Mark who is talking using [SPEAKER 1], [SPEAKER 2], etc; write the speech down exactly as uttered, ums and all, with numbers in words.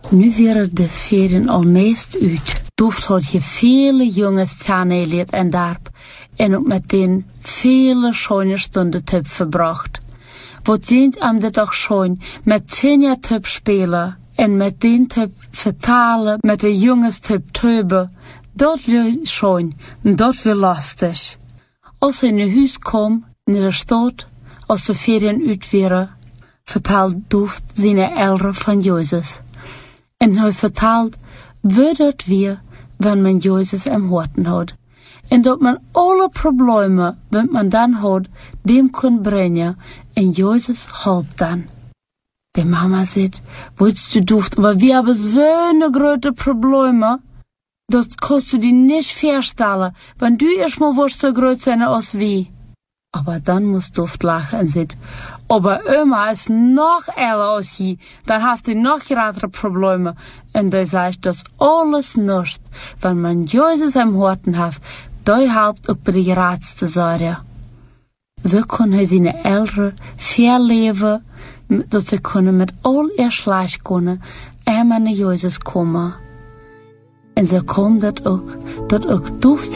[SPEAKER 1] Nu weer de ferien al meest uit. Doeft had je vele jongens tjerneleerd en darp en ook meteen vele schöne Stunden Typ verbracht. Wat dient am dit auch schon met tien Typ spelen en met den Typ vertalen met de jongens Typ töben. Dat wil schon, dat wil lastig. Als hij in huis kwam, in de stad, als de ferien uit waren, vertelt Doeft zijn Eltern van Jezus. En hij vertelt, wie dat weer, wenn man Jezus am Horten hat. En dat man alle Probleme, wenn man dan hat, dem kann brengen, en Jezus helpt dan. Die Mama sagt, willst du Duft, aber wir haben so eine große Probleme, das kannst du dir nicht vorstellen, wenn du erstmal wirst so groß sein als wir. Aber dann muss Duft lachen und sagt, aber Oma ist noch älter als je, dann hast du noch größere Probleme. Und da sagt das alles nicht, wenn man Jesus am Horten hat, da hilft auch bei die geratste Sorge. So kann er seine Eltern verleben, dass sie können mit all ihr Schleich können, einmal nach Jesus kommen. Und so kommt das auch, dass auch Duft